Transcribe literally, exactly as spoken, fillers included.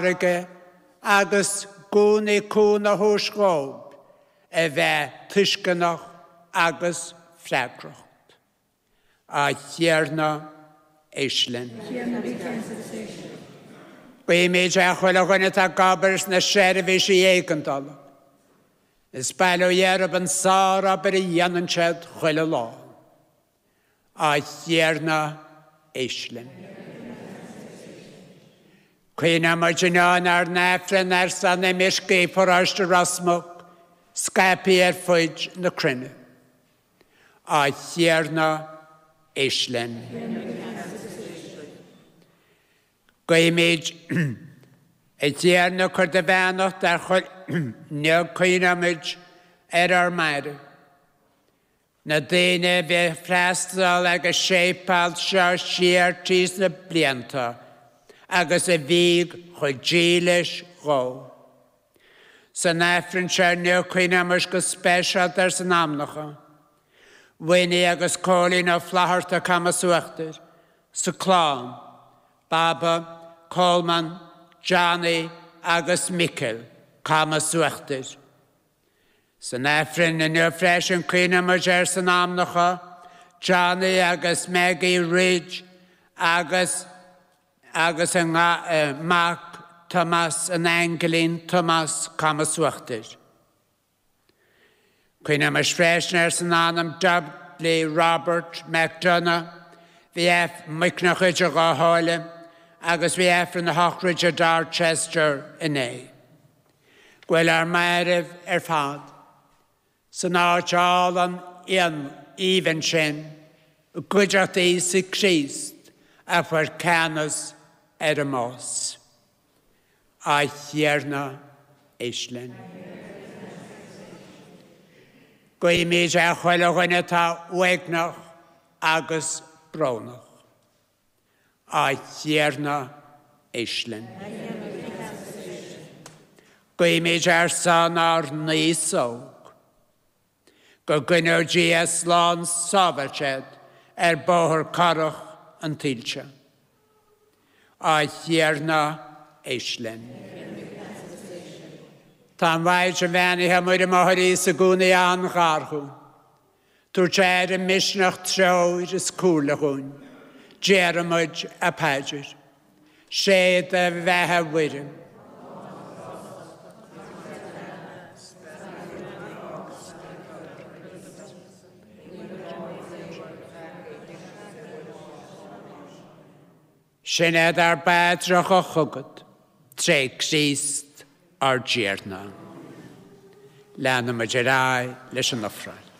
Aige agus gúnaí cúna húsgóib a bheith tuiscinach agus freagracht. A dhearna éislinn. Gwi méid a chwilio gwyna ta gobers na sherfis i eigandol. Is bailw ierab yn sar a byr i iananchad chwilio lo. A dhearna éislinn. Cwyna marginan ar nefren ar san emisgi por ashtu rasmog, scapi er fwyd na crynu. A dhearna éislinn. Gwyimid y dhearna cwrdyfanwch dar chwyl nio cwynamid er ar mair. Na dyn fe ffrastol ag y seipal sio siar tys na blianta. Agus y fig chwydgilis go. Sy'n effryn siar nio cwynamid go special dar sy'n amnocha. Wyni agus colin o fflahart o camaswachtir. Sy clon, Baba, Coleman, Johnny agus Michael camaswachtir. Sy'n effryn yn nio fresh yn cwynamid er sy'n amnocha. Johnny agus Maggie Ridge agus agus yn uh, Mark Thomas yn Angelin Thomas camaswachtir. Cwynamid fresh er sy'n anam W. Robert McDonough, fi eff mycnach ydw go hólym, agus fi eff yn hochryd o Dorchester yn ei. Gwyl ar mairif er ffad. Sy'n arch all an ian even sin, y gwydrodd i sy'n Christ, a fwyr canas er y mos. A dhearna éislinn. Gwy mi a chwilio gwyna ta wegnach agus brownach. A dhearna éislinn. Gwy mi ar san ar nisog. Go gwyno G S Lon Soberched er bohor corach an tilcha. A dhearna éislinn. Ta'n waid sy'n fenni ha mwyd y mohor i sy'n gwni an garchw. Tŵr chair y misnach trawr ys cwrla hwn. Jeremod a padir. Shed a feha wyrym. Sianed ar badrach o chwgod. Tre Christ ar dhearna. Lana ma gerai leis an ofra.